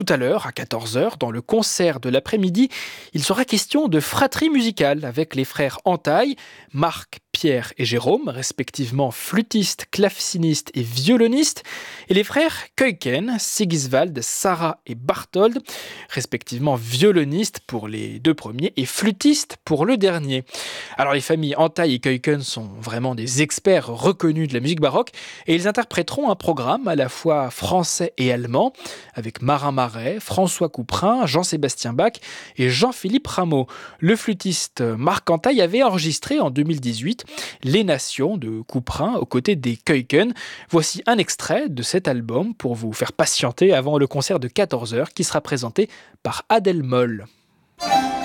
Tout à l'heure, à 14 heures, dans le concert de l'après-midi, il sera question de fratrie musicale avec les frères Antaille, Marc, Pierre et Jérôme, respectivement flûtistes, clavecinistes et violonistes, et les frères Keuken, Sigiswald, Sarah et Barthold, respectivement violonistes pour les deux premiers et flûtistes pour le dernier. Alors les familles Antaille et Keuken sont vraiment des experts reconnus de la musique baroque et ils interpréteront un programme à la fois français et allemand avec Marin Marais, François Couperin, Jean-Sébastien Bach et Jean-Philippe Rameau. Le flûtiste Marc Antaille avait enregistré en 2018 Les Nations de Couperin aux côtés des Keuken. Voici un extrait de cet album pour vous faire patienter avant le concert de 14 heures qui sera présenté par Adèle Moll.